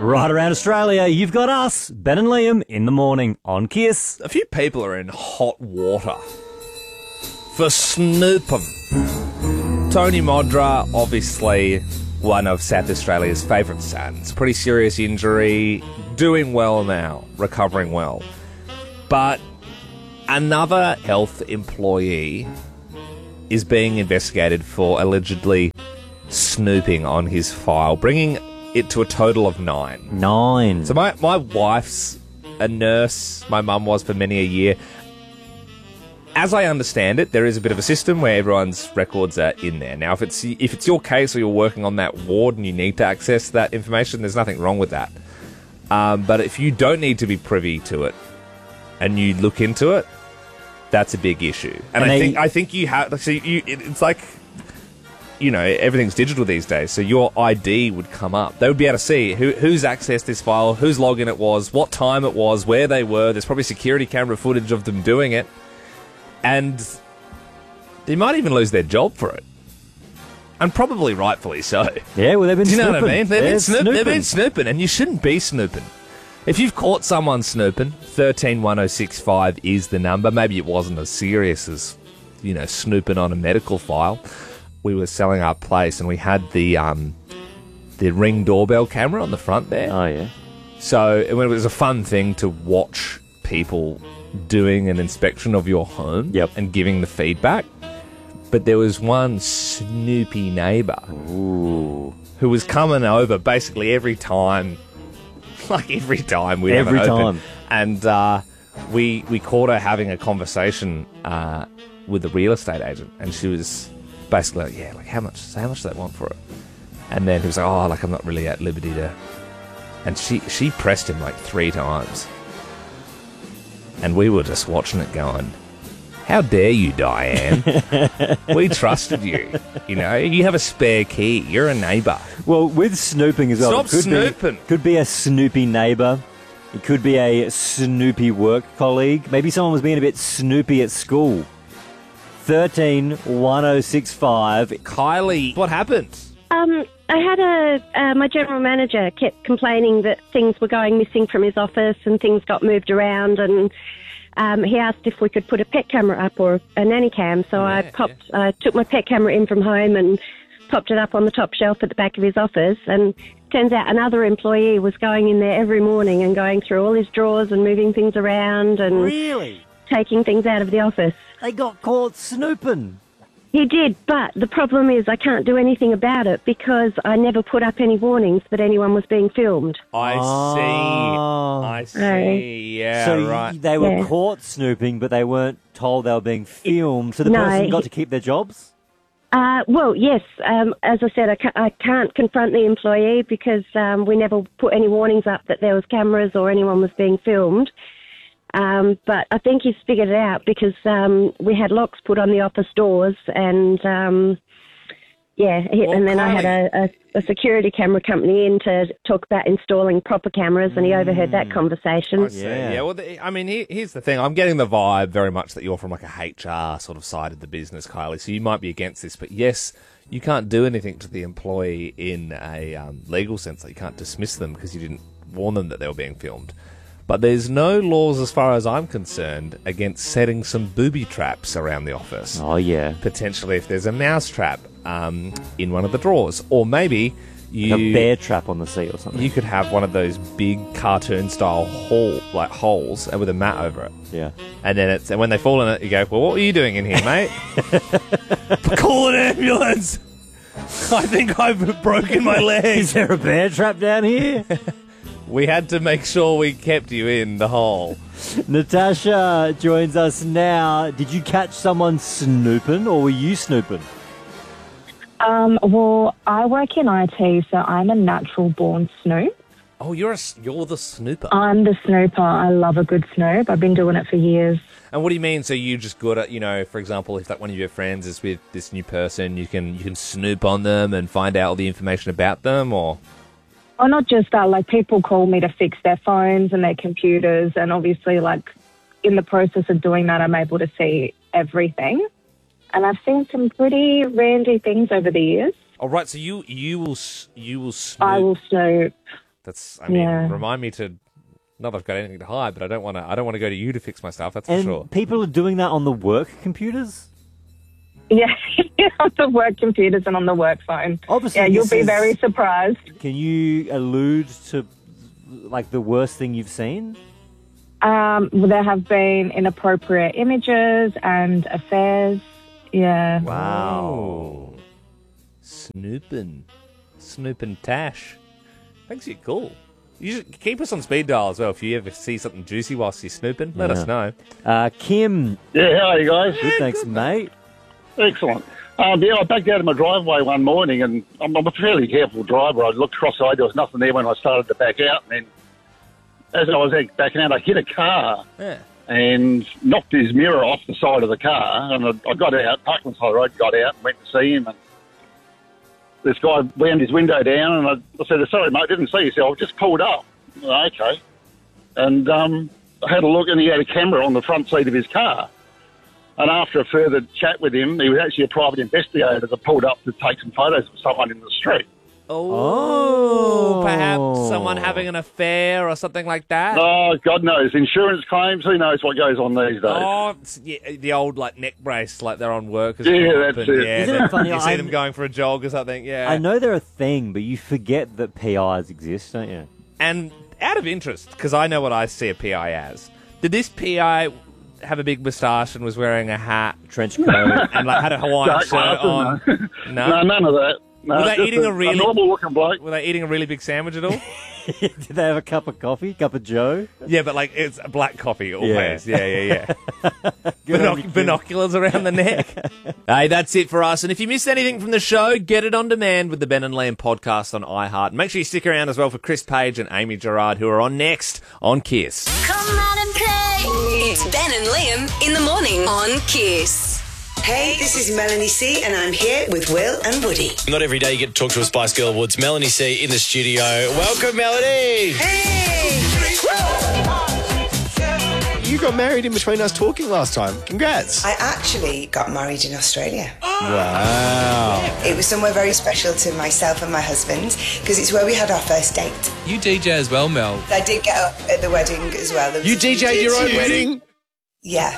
Right around Australia, you've got us, Ben and Liam, in the morning on Kiss. A few people are in hot water for snooping. Tony Modra, obviously one of South Australia's favourite sons. Pretty serious injury, doing well now, recovering well. But another health employee is being investigated for allegedly snooping on his file, bringing it to a total of 9. 9. So my wife's a nurse. My mum was for many a year. As I understand it, there is a bit of a system where everyone's records are in there. Now, if it's your case or you're working on that ward and you need to access that information, there's nothing wrong with that. But if you don't need to be privy to it and you look into it, that's a big issue. And I think you have. So it's like, you know, everything's digital these days, so your ID would come up. They would be able to see who's accessed this file, whose login it was, what time it was, where they were. There's probably security camera footage of them doing it. And they might even lose their job for it. And probably rightfully so. Yeah, well, they've been snooping. Do you know what I mean? They've been snooping. snooping, and you shouldn't be snooping. If you've caught someone snooping, 131065 is the number. Maybe it wasn't as serious as, you know, snooping on a medical file. We were selling our place, and we had the Ring doorbell camera on the front there. Oh, yeah. So it was a fun thing to watch people doing an inspection of your home and giving the feedback. But there was one snoopy neighbour who was coming over basically every time. Like every time we have it open. And we caught her having a conversation with the real estate agent, and she was basically like, yeah, like how much do they want for it? And then he was like, oh, like I'm not really at liberty to. And she pressed him like 3 times. And we were just watching it going, how dare you, Diane? We trusted you. You know, you have a spare key. You're a neighbour. Well, with snooping as well. Stop snooping. Could be a snoopy neighbour. It could be a snoopy work colleague. Maybe someone was being a bit snoopy at school. 131065. Kylie, what happened? I had my general manager kept complaining that things were going missing from his office and things got moved around, and he asked if we could put a pet camera up or a nanny cam. So I took my pet camera in from home and popped it up on the top shelf at the back of his office, and turns out another employee was going in there every morning and going through all his drawers and moving things around and taking things out of the office. They got caught snooping. He did, but the problem is I can't do anything about it because I never put up any warnings that anyone was being filmed. I see. Yeah, so right. They were caught snooping, but they weren't told they were being filmed, so the person got to keep their jobs? Well, yes. As I said, I can't confront the employee because we never put any warnings up that there was cameras or anyone was being filmed. But I think he's figured it out because we had locks put on the office doors and, and then I had a security camera company in to talk about installing proper cameras, and he overheard that conversation. I see. Yeah, well, here's the thing. I'm getting the vibe very much that you're from like a HR sort of side of the business, Kylie, so you might be against this, but yes, you can't do anything to the employee in a legal sense. Like you can't dismiss them because you didn't warn them that they were being filmed. But there's no laws, as far as I'm concerned, against setting some booby traps around the office. Oh, yeah. Potentially if there's a mouse trap in one of the drawers. Or maybe like a bear trap on the seat or something. You could have one of those big cartoon-style holes with a mat over it. Yeah. And then and when they fall in it, you go, well, what were you doing in here, mate? Call an ambulance! I think I've broken my leg. Is there a bear trap down here? We had to make sure we kept you in the hole. Natasha joins us now. Did you catch someone snooping, or were you snooping? Well, I work in IT, so I'm a natural-born snoop. Oh, you're the snooper. I'm the snooper. I love a good snoop. I've been doing it for years. And what do you mean? So you just good at, you know, for example, if like one of your friends is with this new person, you can snoop on them and find out all the information about them, or? Oh, not just that. Like, people call me to fix their phones and their computers, and obviously, like, in the process of doing that, I'm able to see everything. And I've seen some pretty randy things over the years. Oh, right. So you will snoop. I will snoop. Remind me to. Not that I've got anything to hide, but I don't want to go to you to fix my stuff. That's for sure. People are doing that on the work computers. Yeah, on the work computers and on the work phone. Obviously, yeah, you'll be very surprised. Can you allude to like the worst thing you've seen? There have been inappropriate images and affairs. Yeah. Wow. Snooping Tash. Thanks, you're cool. You should keep us on speed dial as well. If you ever see something juicy whilst you're snooping, let us know. Kim. Yeah, how are you guys? Good, thanks, mate. Excellent. I backed out of my driveway one morning, and I'm a fairly careful driver. I looked cross-eyed. There was nothing there when I started to back out. And then as I was backing out, I hit a car and knocked his mirror off the side of the car. And I got out, parked on the side of the road, got out and went to see him. And this guy wound his window down, and I said, sorry, mate, I didn't see you. So I just pulled up. Okay. And I had a look, and he had a camera on the front seat of his car. And after a further chat with him, he was actually a private investigator that pulled up to take some photos of someone in the street. Oh, perhaps someone having an affair or something like that? Oh, God knows. Insurance claims, who knows what goes on these days. Oh, the old neck brace, like they're on work. That's it. Yeah, Isn't it funny? You see them going for a jog or something, yeah. I know they're a thing, but you forget that PIs exist, don't you? And out of interest, because I know what I see a PI as, did this PI have a big moustache and was wearing a hat, trench coat, and like had a Hawaiian shirt on? No, none of that. No, were they eating a normal-looking bloke? Were they eating a really big sandwich at all? Did they have a cup of coffee, cup of Joe? Yeah, but like it's a black coffee always. Yeah. Good Binoculars around the neck. Hey, that's it for us. And if you missed anything from the show, get it on demand with the Ben and Liam podcast on iHeart. Make sure you stick around as well for Chris Page and Amy Gerard, who are on next on Kiss. Come out and play. It's Ben and Liam in the morning on Kiss. Hey, this is Melanie C, and I'm here with Will and Woody. Not every day you get to talk to a Spice Girl Awards. Melanie C in the studio. Welcome, Melanie. Hey! You got married in between us talking last time. Congrats. I actually got married in Australia. Wow. It was somewhere very special to myself and my husband because it's where we had our first date. You DJ as well, Mel. I did get up at the wedding as well. You DJ'd your own wedding? Yeah.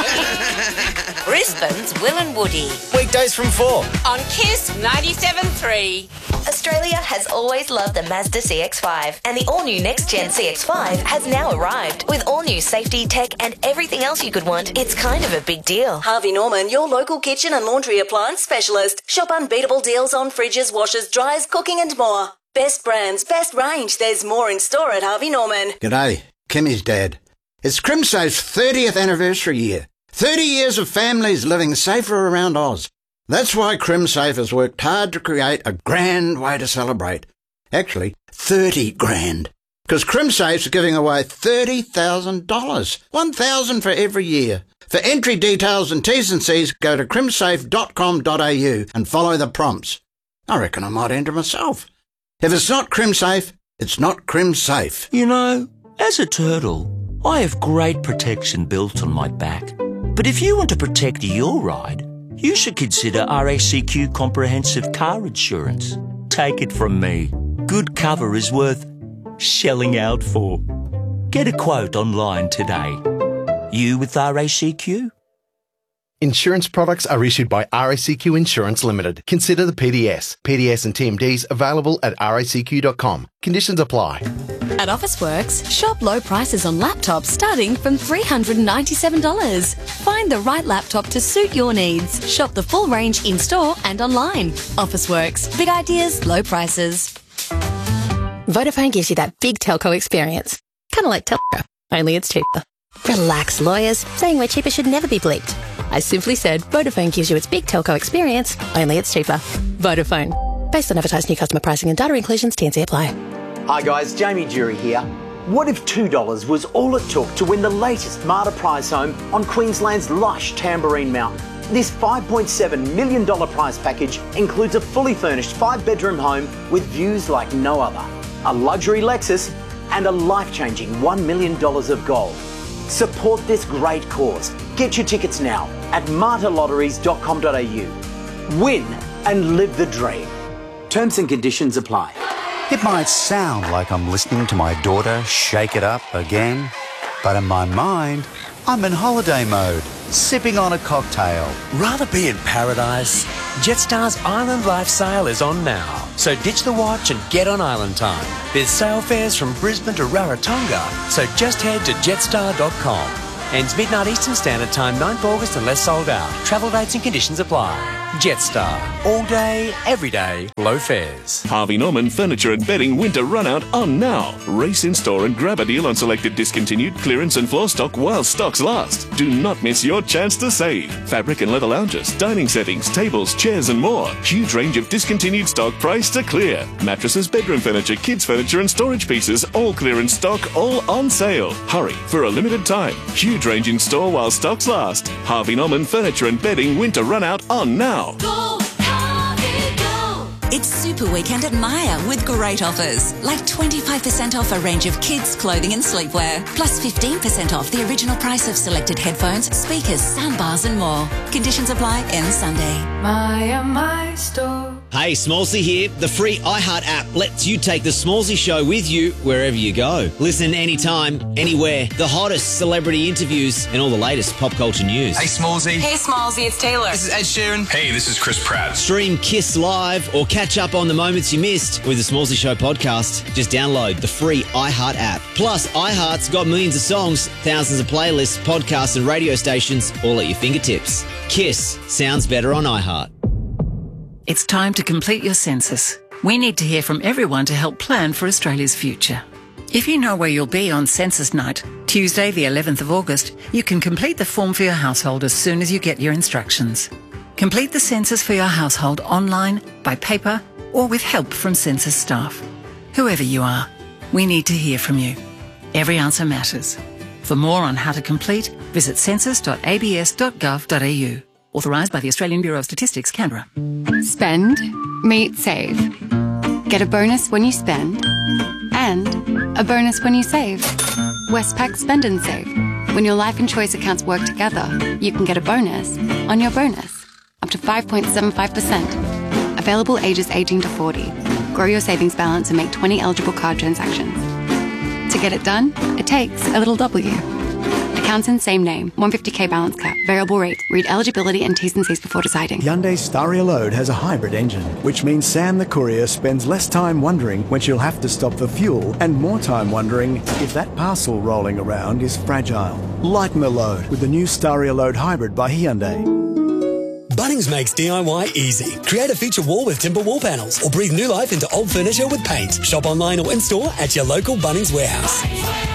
Brisbane's Will and Woody. Weekdays from 4. On Kiss 97.3. Australia has always loved the Mazda CX-5, and the all-new next-gen CX-5 has now arrived. With all-new safety, tech, and everything else you could want, it's kind of a big deal. Harvey Norman, your local kitchen and laundry appliance specialist. Shop unbeatable deals on fridges, washers, dryers, cooking and more. Best brands, best range. There's more in store at Harvey Norman. G'day, Kimmy's dad. It's CrimSafe's 30th anniversary year. 30 years of families living safer around Oz. That's why CrimSafe has worked hard to create a grand way to celebrate. Actually, 30 grand. Because CrimSafe's giving away $30,000. $1,000 for every year. For entry details and T's and C's, go to crimsafe.com.au and follow the prompts. I reckon I might enter myself. If it's not CrimSafe, it's not CrimSafe. You know, as a turtle, I have great protection built on my back. But if you want to protect your ride, you should consider RACQ Comprehensive Car Insurance. Take it from me. Good cover is worth shelling out for. Get a quote online today. You with RACQ? Insurance products are issued by RACQ Insurance Limited. Consider the PDS. PDS and TMDs available at racq.com. Conditions apply. At Officeworks, shop low prices on laptops starting from $397. Find the right laptop to suit your needs. Shop the full range in-store and online. Officeworks. Big ideas, low prices. Vodafone gives you that big telco experience. Kind of like Telco, only it's cheaper. Relax, lawyers. Saying we're cheaper should never be bleeped. I simply said Vodafone gives you its big telco experience, only it's cheaper. Vodafone. Based on advertised new customer pricing and data inclusions, T&C apply. Hi guys, Jamie Jury here. What if $2 was all it took to win the latest Marta prize home on Queensland's lush Tamborine Mountain? This $5.7 million prize package includes a fully furnished 5-bedroom home with views like no other, a luxury Lexus and a life-changing $1 million of gold. Support this great cause. Get your tickets now at martalotteries.com.au. Win and live the dream. Terms and conditions apply. It might sound like I'm listening to my daughter shake it up again, but in my mind, I'm in holiday mode, sipping on a cocktail. Rather be in paradise? Jetstar's Island Life sale is on now. So ditch the watch and get on island time. There's sale fares from Brisbane to Rarotonga, so just head to jetstar.com. Ends midnight Eastern Standard Time, 9th August unless sold out. Travel rates and conditions apply. Jetstar. All day, every day, low fares. Harvey Norman Furniture and Bedding Winter Runout on now. Race in store and grab a deal on selected discontinued clearance and floor stock while stocks last. Do not miss your chance to save. Fabric and leather lounges, dining settings, tables, chairs and more. Huge range of discontinued stock priced to clear. Mattresses, bedroom furniture, kids furniture and storage pieces, all clearance stock, all on sale. Hurry for a limited time. Huge range in store while stocks last. Harvey Norman Furniture and Bedding Winter Runout on now. Go, Harvey, go! It's Super Weekend at Myer with great offers, like 25% off a range of kids' clothing and sleepwear, plus 15% off the original price of selected headphones, speakers, soundbars and more. Conditions apply end Sunday. Myer, my store. Hey, Smallsy here. The free iHeart app lets you take the Smallsy show with you wherever you go. Listen anytime, anywhere. The hottest celebrity interviews and all the latest pop culture news. Hey, Smallsy. Hey, Smallsy, it's Taylor. This is Ed Sheeran. Hey, this is Chris Pratt. Stream Kiss Live or catch up on the moments you missed with the Smallsy Show podcast. Just download the free iHeart app. Plus, iHeart's got millions of songs, thousands of playlists, podcasts and radio stations all at your fingertips. Kiss sounds better on iHeart. It's time to complete your census. We need to hear from everyone to help plan for Australia's future. If you know where you'll be on census night, Tuesday the 11th of August, you can complete the form for your household as soon as you get your instructions. Complete the census for your household online, by paper, or with help from census staff. Whoever you are, we need to hear from you. Every answer matters. For more on how to complete, visit census.abs.gov.au. Authorised by the Australian Bureau of Statistics, Canberra. Spend, meet, save. Get a bonus when you spend and a bonus when you save. Westpac Spend and Save. When your life and choice accounts work together, you can get a bonus on your bonus, up to 5.75%. Available ages 18 to 40. Grow your savings balance and make 20 eligible card transactions. To get it done, it takes a little W. Accounts in same name, 150k balance cap, variable rate. Read eligibility and T's and C's before deciding. Hyundai Staria Load has a hybrid engine, which means Sam the courier spends less time wondering when she'll have to stop for fuel and more time wondering if that parcel rolling around is fragile. Lighten the load with the new Staria Load Hybrid by Hyundai. Bunnings makes DIY easy. Create a feature wall with timber wall panels or breathe new life into old furniture with paint. Shop online or in-store at your local Bunnings warehouse.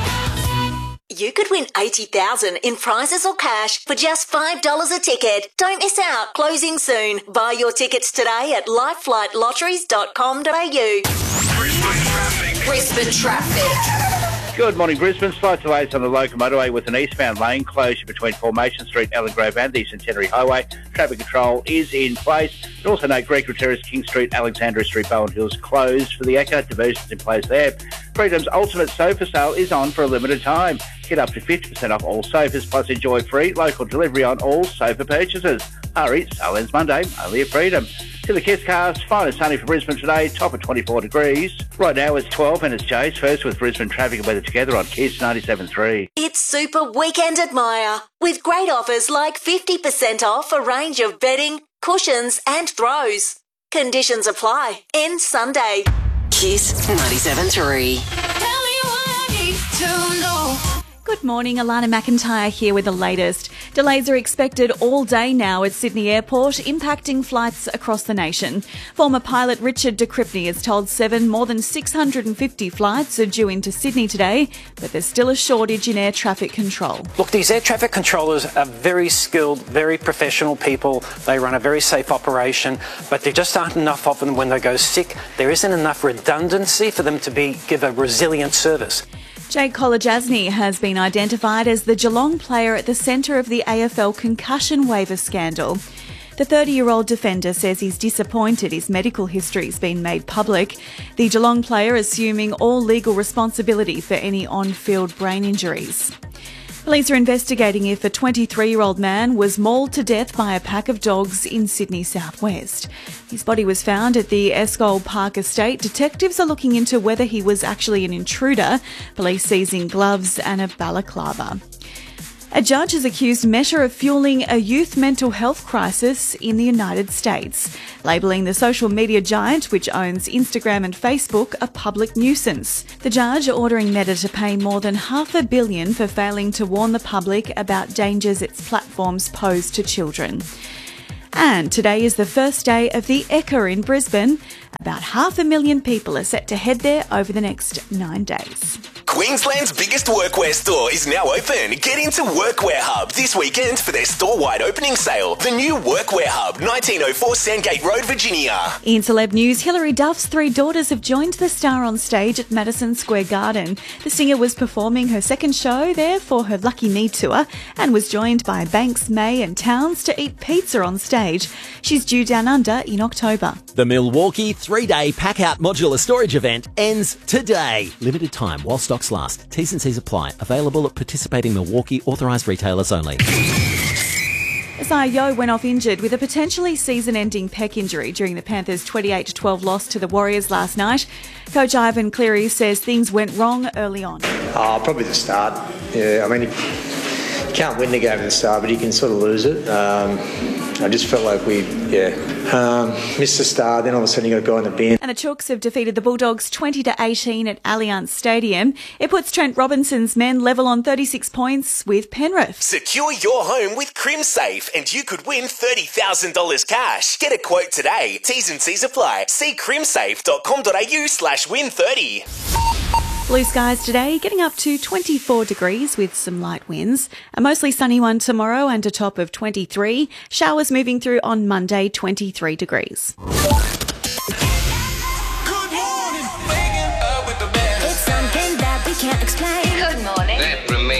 You could win $80,000 in prizes or cash for just $5 a ticket. Don't miss out. Closing soon. Buy your tickets today at lifeflightlotteries.com.au. Brisbane traffic. Good morning, Brisbane. Slight delays on the local motorway with an eastbound lane closure between Formation Street, Ellen Grove and the Centenary Highway. Traffic control is in place. And also note Greco Terrace, King Street, Alexandria Street, Bowen Hills closed for the Echo. Diversions in place there. Freedom's ultimate sofa sale is on for a limited time. Get up to 50% off all sofas, plus enjoy free local delivery on all sofa purchases. Hurry, sale ends Monday, only at Freedom. To the Kiss cast, fine and sunny for Brisbane today, top of 24 degrees. Right now it's 12 and it's Jace first with Brisbane traffic and weather together on Kiss 97.3. It's Super Weekend at Myer with great offers like 50% off a range of bedding, cushions and throws. Conditions apply. End Sunday. Kiss 97.3. Good morning, Alana McIntyre here with the latest. Delays are expected all day now at Sydney Airport, impacting flights across the nation. Former pilot Richard de Cripney has told Seven more than 650 flights are due into Sydney today, but there's still a shortage in air traffic control. Look, these air traffic controllers are very skilled, very professional people. They run a very safe operation, but there just aren't enough of them when they go sick. There isn't enough redundancy for them to give a resilient service. Jake Kolodjasny has been identified as the Geelong player at the centre of the AFL concussion waiver scandal. The 30-year-old defender says he's disappointed his medical history's been made public. The Geelong player assuming all legal responsibility for any on-field brain injuries. Police are investigating if a 23-year-old man was mauled to death by a pack of dogs in Sydney southwest. His body was found at the Escole Park estate. Detectives are looking into whether he was actually an intruder. Police seizing gloves and a balaclava. A judge has accused Meta of fueling a youth mental health crisis in the United States, labelling the social media giant, which owns Instagram and Facebook, a public nuisance. The judge ordering Meta to pay more than $500 million for failing to warn the public about dangers its platforms pose to children. And today is the first day of the Ekka in Brisbane. About 500,000 people are set to head there over the next 9 days. Queensland's biggest workwear store is now open. Get into Workwear Hub this weekend for their store-wide opening sale. The new Workwear Hub, 1904 Sandgate Road, Virginia. In celeb news, Hilary Duff's 3 daughters have joined the star on stage at Madison Square Garden. The singer was performing her second show there for her Lucky Me tour and was joined by Banks, May and Towns to eat pizza on stage. She's due down under in October. The Milwaukee 3-day pack-out modular storage event ends today. Limited time while stocks last. T's and C's apply. Available at participating Milwaukee authorised retailers only. Isaiah Yeo went off injured with a potentially season-ending pec injury during the Panthers' 28-12 loss to the Warriors last night. Coach Ivan Cleary says things went wrong early on. Probably the start. Yeah, I mean, you can't win the game at the start, but you can sort of lose it. I just felt like we missed the start, then all of a sudden you got to go in the bin. And the Chooks have defeated the Bulldogs 20-18 at Allianz Stadium. It puts Trent Robinson's men level on 36 points with Penrith. Secure your home with CrimSafe and you could win $30,000 cash. Get a quote today. T's and C's apply. See crimsafe.com.au/win30. Blue skies today, getting up to 24 degrees with some light winds. A mostly sunny one tomorrow and a top of 23. Showers moving through on Monday, 23 degrees. It's something that we can't explain. Good morning.